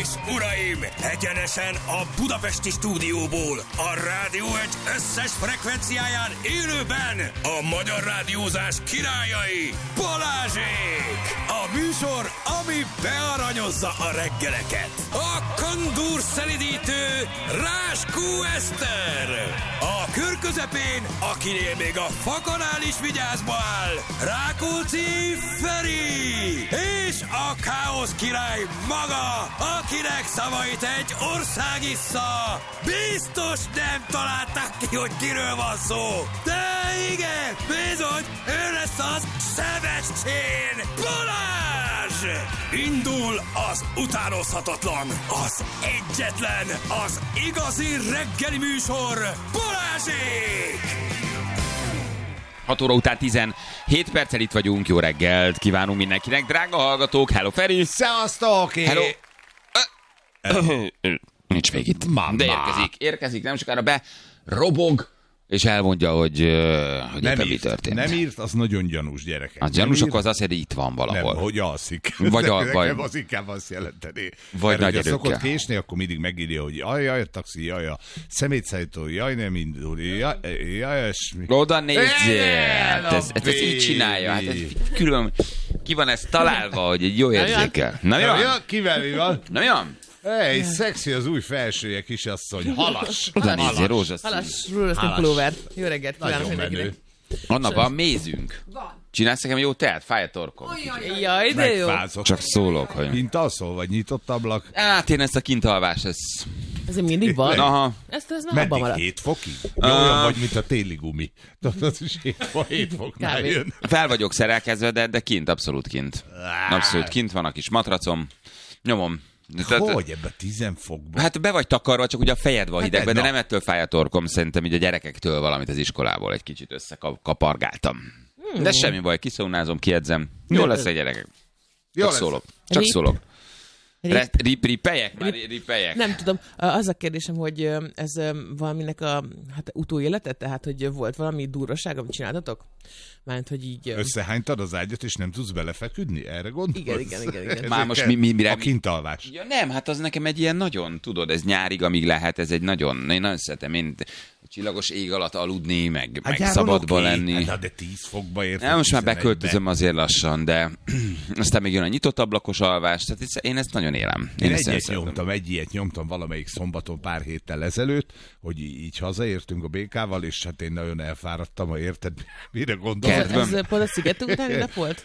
és uraim, egyenesen a budapesti stúdióból, a Rádió Egy összes frekvenciáján élőben a magyar rádiózás királyai, Balázsék! A műsor, ami bearanyozza a reggeleket. A kandúr szelidítő Ráskó Eszter. A kör közepén, akinél még a fakanál is vigyázba áll, Rákóczi Feri. És a káosz király maga, akinek szavait egy ország issza. Biztos nem találták ki, hogy kiről van szó. De igen, bizony, ő lesz az Sebestyén Balázs! Indul az utánozhatatlan, az egyetlen, az igazi reggeli műsor, Balázsék! 6 óra után 17 perccel itt vagyunk, jó reggelt kívánunk mindenkinek, drága hallgatók, hello Feri! Szevasztok! Hello! Nincs még itt, de érkezik, nem sokára be, robog, és elmondja, hogy éppen mi történt. Nem írt, az nagyon gyanús, gyerekek. A gyanús akkor az azt jelenti, itt van valahol. Nem, hogy alszik. Vagy az inkább azt jelenteni. Vagy nagy erőkkel. Szokott késni, akkor mindig megírja, hogy jaj, a taxi, jaj, a szemétszállító, jaj, nem indul, jaj, esmi. Oda nézzél! Ez így csinálja. Hát ez külön, ki van ez találva, hogy egy jó érzékel. Na mi van? Kivel mi van? Na mi van? Hey, szexi az új felsője, kisasszony. Halas. Oda nézzél, rózsaszín. Rózsaszín pulóver. Jó reggelt kívánok mindenkinek. Annak van mézünk. Van. Csinálsz nekem jó teát? Fáj a torkom. Jaj, de jó. Megfázok. Csak szólok, hogy... Kint alszol, vagy nyitott ablak? Hát én ezt a kintalvást, ez... Ez mindig van? Aha. Ez már abban maradt. 7 fokig? Olyan vagy, mint a téli gumi. Az is 7 foknál jön. Fel vagyok szerelkezve, de kint, abszolút kint. Abszolút kint van a kis matracom. Nyomom. Hogy ebbe 10 fokban? Hát be vagy takarva, csak ugye a fejed van hidegben, de nem ettől fáj a torkom, szerintem így a gyerekektől valamit az iskolából egy kicsit összekapargáltam. De semmi baj, kiszaunázom, kiedzem. Jól lesz a gyerekek. Csak szólok. Ripeljek? Nem tudom. Az a kérdésem, hogy ez valaminek a utóélete, tehát hogy volt valami durvaság, amit csináltatok? Mármint, hogy így... Összehánytad az ágyat, és nem tudsz belefeküdni? Erre gondolsz? Igen. Már most mire? A kintalvás. Ja, nem, hát az nekem egy ilyen nagyon, tudod, ez nyárig, amíg lehet, ez egy én nagyon szeretem, én csillagos ég alatt aludni, meg szabadban lenni. Hát, de 10 fokba érted. Nem, most már beköltözöm azért lassan, de aztán még jön a nyitott ablakos alvás, tehát én ezt nagyon élem. Én egy ilyet nyomtam valamelyik szombaton pár héttel ezelőtt, hogy így hazaértünk a békával, és hát én nagyon elfáradtam, érted, mire gondolom. Ez pont a sziget utáni nap volt?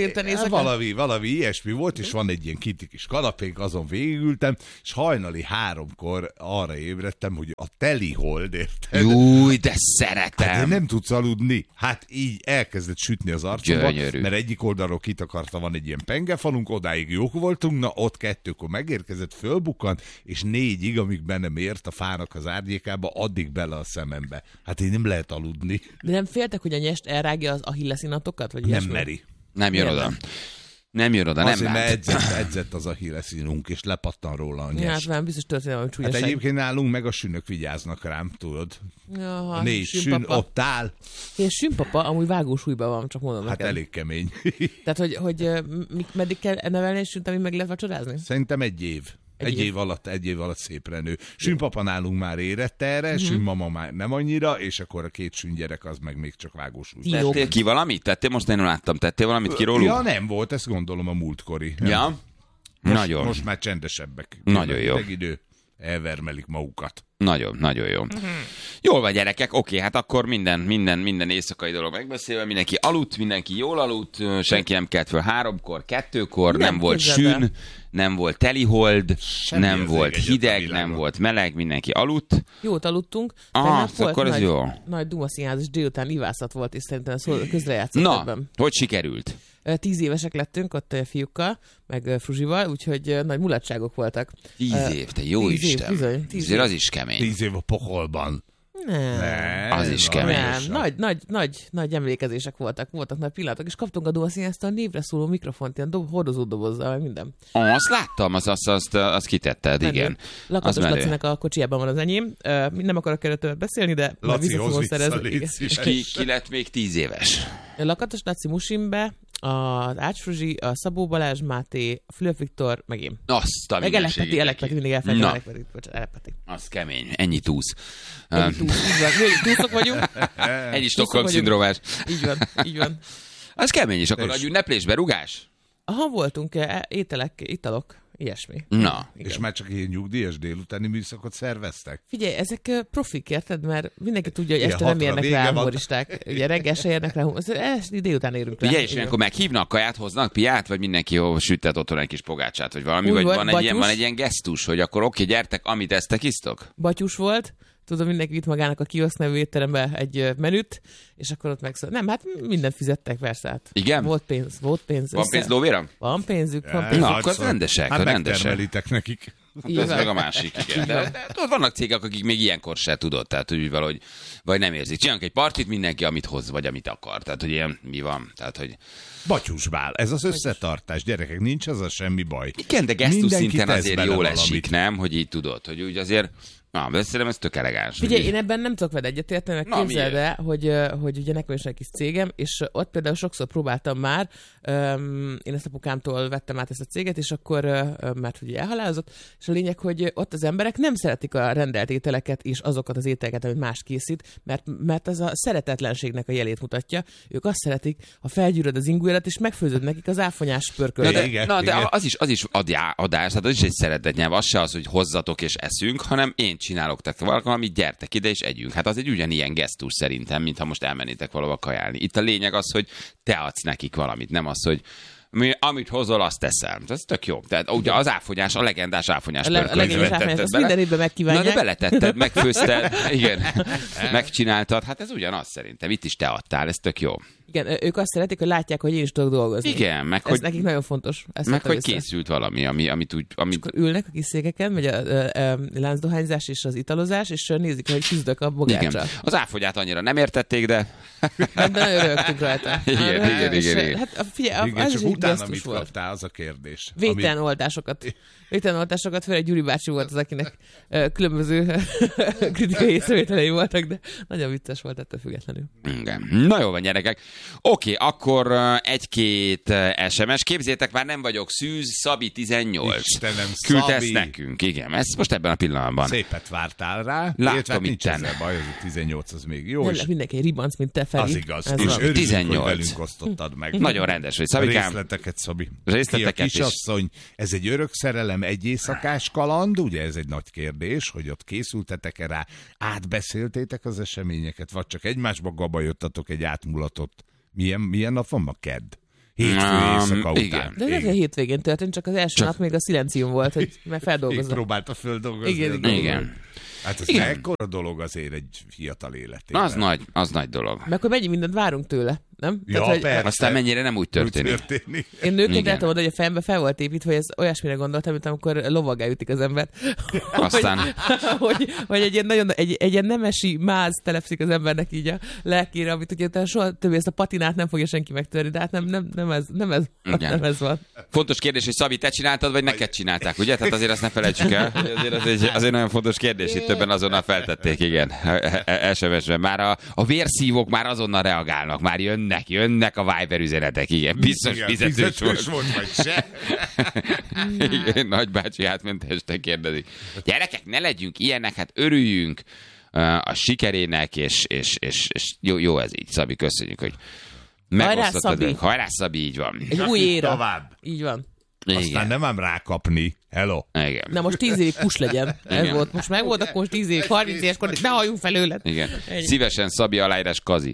Valami ilyesmi volt, és van egy ilyen kinti kis kanapénk, azon végigültem, és hajnali 3-kor arra ébredtem, hogy a teli hold, érted? Júj, de szeretem! Hát nem tudsz aludni. Hát így elkezdett sütni az arcomba, Gyönyörű. mert egyik oldalról kitakarta, van egy ilyen pengefalunk, odáig jók voltunk, na ott 2-kor megérkezett, fölbukkant, és 4-ig, amíg bennem ért a fának az árnyékába, addig bele a szemembe. Hát így nem lehet aludni. De nem féltek, hogy a nyest elrágja az ahilleszínatokat? Vagy nem meri. Nem jön oda. Nem jön oda, nem azért, lát. mert edzett az ahilleszínunk, és lepattan róla a nyest. Ja, hát már biztos történik valami csúlyaság. Hát egyébként nálunk meg a sünök vigyáznak rám, tudod. Ja, a 4 sün ott áll. És sünpapa amúgy vágósúlyban van, csak mondom hát neked. elég kemény. Tehát, hogy meddig kell nevelni egy sünt, amíg meg lehet vacsorázni? Szerintem egy év. Egy év alatt szépre nő. Sünpapa nálunk már érett erre, sünmama már nem annyira, és akkor a 2 süngyerek az meg még csak vágósúly. Tettél ki valamit? Most én láttam. Tettél valamit ki róluk? Ja, nem volt, ezt gondolom a múltkori. Ja? Nagyon. Most már csendesebbek. Nagyon jó. Idő, elvermelik magukat. Nagyon jó. Jól van, gyerekek, oké, hát akkor minden éjszakai dolog megbeszélve, mindenki aludt, mindenki jól aludt, senki nem kelt föl 3-kor, 2-kor, nem volt sűn, nem volt telihold, nem volt hideg, nem volt meleg, mindenki aludt. Jót aludtunk. Akkor ez jó. Nagy dumaszínházas délután ivászat volt, és szerintem közrejátszott ebben. Na, hogy sikerült? 10 évesek lettünk ott fiúkkal, meg Fruzsival, úgyhogy nagy mulatságok voltak. 10 év, te jó 10 Isten. Év, bizony, 10 év. Az is kemény. 10 év a pokolban. Nem. Az is kemény. Nem, nagy emlékezések voltak nagy pillanatok, és kaptunk a dumaszínháztól névre szóló mikrofont, ilyen hordozó dobozzal, meg minden. Azt láttam, azt kitetted, igen. Lakatos Lacinak a kocsijában van az enyém. Nem akarok erről többet beszélni, de Laci, vissza fogom szerezni. És ki lett még 10 éves? Lakatos Laci Musimbe, az Ács Fruzsi, a Szabó Balázs Máté, a Fülöp Viktor, meg én. Azt a Meg Elepeti, mindig elfelejtem Elepeti. Az kemény, ennyi túsz. Így van, túszok vagyunk. Ennyi Stockholm-szindrómás. Így van. Az kemény, és akkor agyünneplésbe rugás? Aha, voltunk ételek, italok, ilyesmi. Na. Igen. És már csak ilyen nyugdíjas délutáni műszakot szerveztek? Figyelj, ezek profik, érted? Mert mindenki tudja, hogy este Igen, nem 6-ra érnek rá vége van. humoristák. Ugye reggel se érnek rá humoristák. Délután érünk rá. Ugye, és ilyenkor meghívnak, kaját hoznak, piát, vagy mindenki süttet otthon egy kis pogácsát, vagy valami, Úgy vagy volt, van egy ilyen gesztus, hogy akkor oké, gyertek, amit esztek, isztok? Batyus volt, tudom, mindenki vitt magának a Kiosk nevű étterembe egy menüt, és akkor ott megszól. Nem, hát mindent fizettek, persze. Hát. Igen? Volt pénz. Van pénz lóvéra? Van pénzük, van Ja, pénz. Na, nagyszor. akkor rendesek, Hát rendesek. megtermelitek nekik. Így Ez van. meg a másik, igen. De ott vannak cégek, akik még ilyenkor se tudod, tehát úgy valahogy, vagy nem érzik. Csinálnak egy partit, mindenki, amit hoz, vagy amit akar. Tehát, hogy ilyen, mi van. Tehát, hogy... Batyusbál, ez az összetartás, gyerekek, nincs az a semmi baj. Igen, de gesztus Mindenki szinten tesz azért bele jól valamit. esik, nem? Hogy így tudod, hogy úgy azért... Na, de szerintem ez tök elegáns. Figyelj, hogy- én ebben nem tudok veled egyetérteni, mert Na, képzeld miért? el, hogy ugye nekem is egy kis cégem, és ott például sokszor próbáltam már, én ezt apukámtól vettem át ezt a céget, és akkor, mert ugye elhalálozott, és a lényeg, hogy ott az emberek nem szeretik a rendelt ételeket és azokat az ételeket, amit más készít, mert ez a szeretetlenségnek a jelét mutatja. Ők azt szeretik, ha felgyűröd az ingújat, és megfőzöd nekik az áfonyás Na, pörkölt. de, Igen, na, de igen. az is adás, tehát az is egy szeretetnyelv, az se az, hogy hozzatok és eszünk, hanem én csinálok valamit, gyertek ide és együnk. Hát az egy ugyanilyen gesztus szerintem, mintha most elmennétek valahova kajálni. Itt a lényeg az, hogy te adsz nekik valamit, nem az, hogy amit hozol, azt teszem. Ez tök jó. Tehát ugye az áfonyás, a legendás áfonyás A pörkölt. legendás áfonyás, azt minden évben Na, megkívánják. de beletetted, megfőzted, igen, megcsináltad. Hát ez ugyanaz szerintem. Itt is te adtál, ez tök jó. Igen, ők azt szeretik, hogy látják, hogy én is tudok dolgozni. Igen, meg Ez hogy, nekik nagyon fontos. Ezt meg vettem hogy észre. készült valami, amit úgy... Amit... Akkor ülnek a kis székeken, megy a láncdohányzás és az italozás, és nézik, hogy küzdök a bogáccsal. Igen. Az áfogyát annyira nem értették, de... Hát, de nagyon rögtünk rajta. Igen. Hát figyelj, Igen, az csak is egy utána gesztus mit volt. kaptál, az a kérdés. Vételenoltásokat, főleg Gyuri bácsi volt az, akinek különböző kritikai észrevételei voltak, de nagyon vicces volt ettől függetlenül. Igen. Na jó van, gyerekek. Oké, akkor egy-két SMS. Képzétek, már nem vagyok szűz, Szabi 18. Istenem, Küldte ezt Szabi. nekünk, igen. Ez most ebben a pillanatban. Szépet vártál rá. Látom Illetve hát nincs itten. ezzel baj, az a 18 az még jó. Nem És lehet mindenki egy ribanc, mint te, Feri. az igaz. Ez És van. örülünk, 18. hogy velünk osztottad meg. Nagyon rendes vagy, Szabikám. Részleteket, Szabi. Részleteket Ki a is. kisasszony, ez egy örök szerelem, egy éjszakás kaland, ugye ez egy nagy kérdés, hogy ott készültetek-e rá, átbeszéltétek az eseményeket, vagy csak egymásba gabajottatok egy átmulatot. Milyen nap van ma? Kedd. Hétfő éjszaka igen. után. De ez a hétvégén történt, csak az első nap még a szilencium volt, hogy meg Még feldolgozza. próbálta földolgozni. Igen, a igen. dolgot. Igen. Hát ez Igen. ekkora dolog azért egy fiatal életében. Az nagy dolog. Meg hogy mennyi mindent várunk tőle, nem? Ja, hogy persze. Aztán mennyire nem úgy történik. Úgy történik. én nőként Igen. eltem oda, hogy a fejembe fel volt építve, hogy ez olyasmire gondoltam, mint amikor lovaggá ütik az embert. Aztán... hogy egy ilyen nagyon, egy ilyen nemesi máz telepszik az embernek így a lelkére, amit ugye utána soha többé ezt a patinát nem fogja senki megtörni, de hát nem ez van. Fontos kérdés, hogy Szabi, te csináltad, vagy neked csinálták, ugye? Tehát azért azt ne felejtsük el. Hogy azért az egy nagyon fontos kérdés, itt többen azonnal feltették, igen. SMS-ben. Már a vérszívók már azonnal reagálnak, már jönnek a Viber üzenetek, igen. Biztos Igen, fizetős volt. volt, vagy se. Igen, nagybácsi átment este kérdezik. Gyerekek, ne legyünk ilyenek, hát örüljünk a sikerének, és jó ez így, Szabi, köszönjük, hogy megosztottad Szabi. velünk. Hajrá, Szabi, így van. Egy új éra. Tovább. Így van. Aztán Igen. nem ám rákapni. Hello. Igen. Na most 10 évig kus legyen. Ez Igen. volt. Most meg volt, akkor most 10 évig, 30 éveskor, ne halljunk felőled. Igen. Ennyi. Szívesen Szabi aláírás Kazi.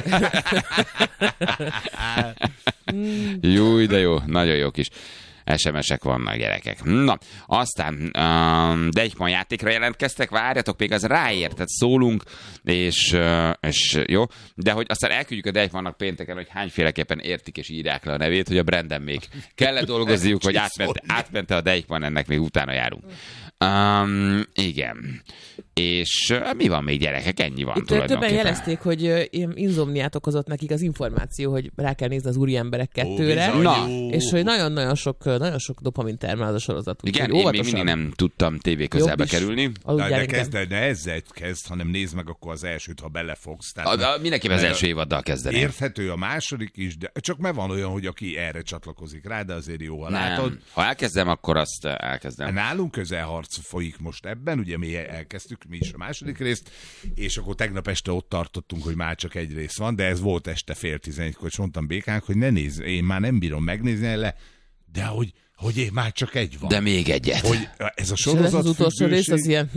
Jó, de jó. Nagyon jó kis SMS-ek vannak, gyerekek. Na, aztán Deichmann játékra jelentkeztek, várjatok, még az ráért, tehát szólunk, és jó, de hogy aztán elküldjük a Deichmannnak pénteken, hogy hányféleképpen értik és írják le a nevét, hogy a Branden még kellett dolgozniuk, hogy átmente a Deichmann, ennek még utána járunk. Igen. És mi van még, gyerekek? Ennyi van itt tulajdonképpen. Többen jelezték, hogy insomniát okozott nekik az információ, hogy rá kell nézni az úri emberek 2-re. Na. És hogy nagyon sok dopamin termel az a sorozat. Igen, én még mindig nem tudtam tévé közelbe kerülni. De ezzel kezd, hanem nézd meg akkor az elsőt, ha belefogsz. Mindenképpen az első évaddal kezdeném. Érthető a második is, de csak mert van olyan, hogy aki erre csatlakozik rá, de azért jó, ha látod. Ha elkezdem, akkor azt elkezdem. Nálunk közelharc folyik most ebben, ugye mi elkezdtük mi is a második részt, és akkor tegnap este ott tartottunk, hogy már csak egy rész van, de ez volt este 10:30-kor, és mondtam Békának, hogy ne nézz, én már nem bírom megnézni le, de hogy én már csak egy van. De még egyet. Hogy ez a sorozat az utolsó rész az ilyen.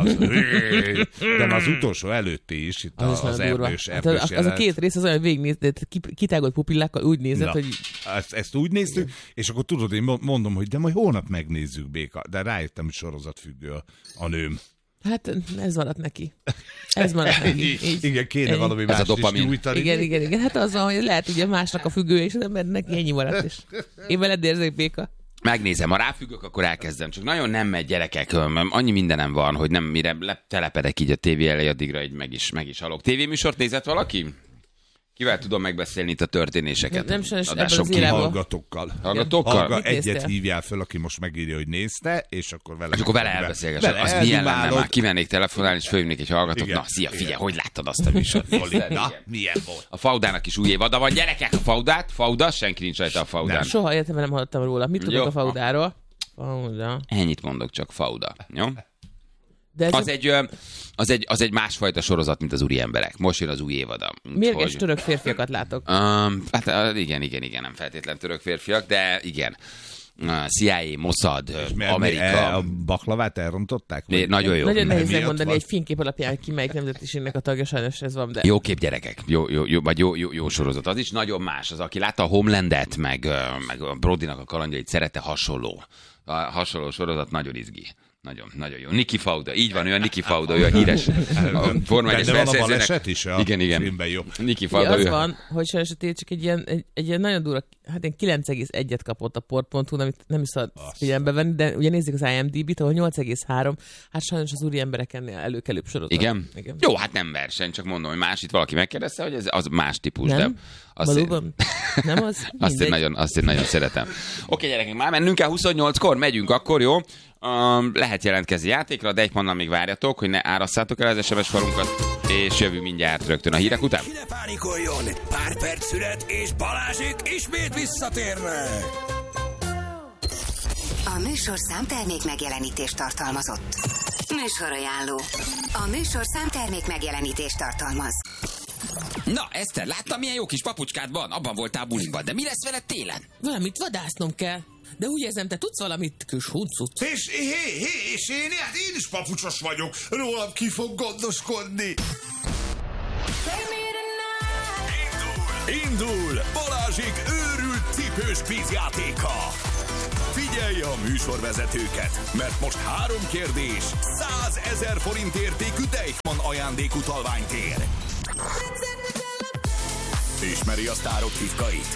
De az utolsó előtti is, itt az erdős az a 2 rész az olyan, hogy végignézted, kitágolt pupillákkal úgy nézed, hogy... Ezt úgy néztük, és akkor tudod, én mondom, hogy de majd holnap megnézzük, Béka. De rájöttem, hogy sorozatfüggő a nőm. Hát ez maradt neki. Ez maradt neki. Igen, kéne valami mást is nyújtani. Igen. Hát az van, hogy lehet ugye másnak a függő, és az embernek ennyi maradt is. Én veled érzek, Béka. Megnézem, ha ráfüggök, akkor elkezdem. Csak nagyon nem megy, gyerekek, annyi mindenem van, hogy nem mire telepedek így a tévé elé, addigra így meg is halok. Tévéműsort nézett valaki? Kivel tudom megbeszélni itt a történéseket? Nem sajnos ebben az irányba. Hallgatókkal. Egyet hívjál föl, aki most megírja, hogy nézte, és akkor vele... És akkor vele elbeszélgessek. Az milyen lenne már? Kimennék telefonálni, és fölhívnék egy hallgatót. Na, szia, figyelj, hogy láttad azt a műsort? Na, milyen volt? A Faudának is új évada van, gyerekek, a Fauda, senki nincs rajta a Faudán. Soha életemben nem hallottam róla. Mit tudok a Faudáról? Fauda. Ennyit mondok, csak Fauda. Jó? De az egy másfajta sorozat, mint az úri emberek. Most jön az új évada. Mérges török férfiakat látok. Hát igen, nem feltétlen török férfiak, de igen. CIA, Mossad, Amerika. A baklavát elrontották? Nagyon jó. Nagyon nehéz megmondani egy fénykép alapján, ki melyik nemzetiségnek a tagja, sajnos ez van, de... Jó kép, gyerekek. Jó sorozat. Az is nagyon más. Az, aki látta a Homelandet, meg a Brodynak a kalandjait, szerette hasonló sorozat, nagyon izgi. Nagyon jó. Niki Fauda, így van, olyan Niki Fauda, olyan híres. De van a baleset is a filmben jó. Niki Fauda. Az van, hogy sajnos csak egy ilyen nagyon durva, hát én 9,1-et kapott a port.hu, amit nem is szabad figyelembe venni, de ugye nézzük az IMDb-t, ahol 8,3, hát sajnos az úri emberek ennél előkelőbb sorozat. Igen? Jó, hát nem verseny, csak mondom, hogy más itt valaki megkérdezte, hogy ez az más típus, nem? De valóban? Nem az? Azt én nagyon szeretem. Oké, gyerekek, már mennünk el 28-kor, megyünk akkor, jó? Lehet jelentkezni játékra, de egy mondan még várjatok, hogy ne árasszátok el az SMS falunkat, és jövünk mindjárt rögtön a hírek után. Ne pánikoljon, pár perc szület, és Balázsék ismét visszatérnek. A műsorszám termék megjelenítést tartalmazott. Műsorajánló. A műsorszám termék megjelenítést tartalmaz. Na, Eszter, láttam, milyen jó kis papucskád van? Abban voltál buliban, de mi lesz veled télen? Valamit vadásznom kell. De úgy érzem, te tudsz valamit, kis huncut. És én is papucsos vagyok. Rólam ki fog gondoskodni. Indul Balázsék őrült cipős kvízjátéka. Figyelj a műsorvezetőket, mert most 3 kérdés, 100 000 forint értékű Deichmann ajándékutalványt ér. Ismeri a sztárok titkait?